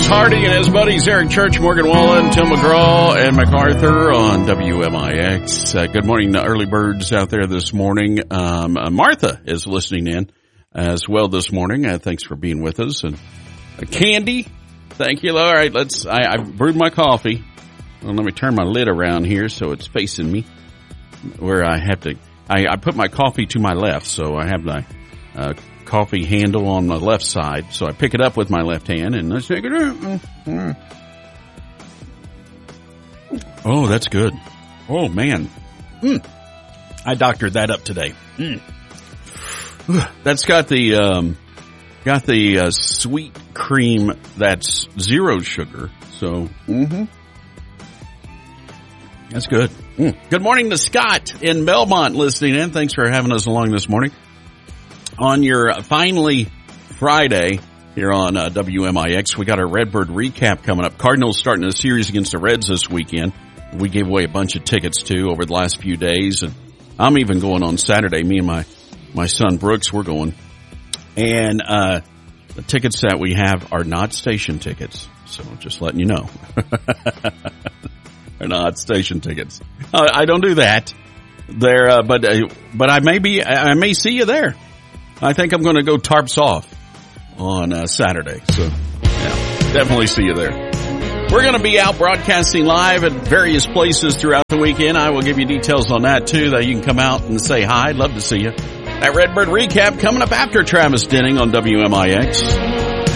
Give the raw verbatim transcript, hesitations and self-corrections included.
Chris Hardy and his buddies Eric Church, Morgan Wallen, Tim McGraw, and MacArthur on W M I X. Uh, good morning to early birds out there this morning. Um, uh, Martha is listening in as well this morning. Uh, thanks for being with us. And uh, Candy, thank you. All right, let's. I, I brewed my coffee. Well, let me turn my lid around here so it's facing me, where I have to. I, I put my coffee to my left, so I have my uh, coffee handle on the left side. So I pick it up with my left hand and let's take it out. Oh, that's good. Oh man, mm. I doctored that up today. Mm. That's got the um, got the uh, sweet cream that's zero sugar. So. Mm-hmm. That's good. Mm. Good morning to Scott in Belmont listening in. Thanks for having us along this morning on your finally Friday here on uh, W M I X. We got our Redbird recap coming up. Cardinals starting a series against the Reds this weekend. We gave away a bunch of tickets too over the last few days, and I'm even going on Saturday. Me and my my son Brooks, we're going, and uh the tickets that we have are not station tickets. So just letting you know. They're not station tickets. Uh, I don't do that. There, uh, but uh, but I may be. I may see you there. I think I'm going to go tarps off on uh, Saturday. So yeah, definitely see you there. We're going to be out broadcasting live at various places throughout the weekend. I will give you details on that too. That you can come out and say hi. I'd love to see you. That Redbird recap coming up after Travis Denning on W M I X.